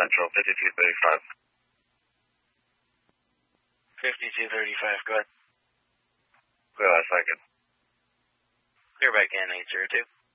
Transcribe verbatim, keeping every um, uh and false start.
Central, fifty-two thirty-five. fifty-two thirty-five, go ahead. Clear last second. Clear back in, eight zero two.